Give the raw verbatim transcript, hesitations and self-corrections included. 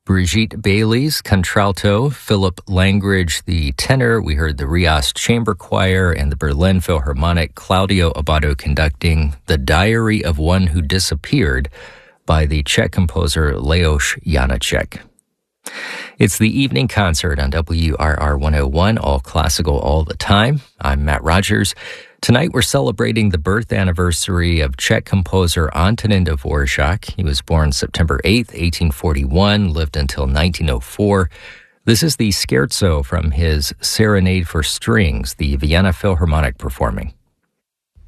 Brigitte Bailey's contralto, Philip Langridge the tenor. We heard the Rias Chamber Choir and the Berlin Philharmonic, Claudio Abbado conducting The Diary of One Who Disappeared by the Czech composer Leoš Janáček. It's the evening concert on W R R one oh one, all classical all the time. I'm Matt Rogers. Tonight we're celebrating the birth anniversary of Czech composer Antonín Dvorak. He was born September eighth, eighteen forty-one, lived until nineteen oh four. This is the scherzo from his Serenade for Strings, the Vienna Philharmonic performing.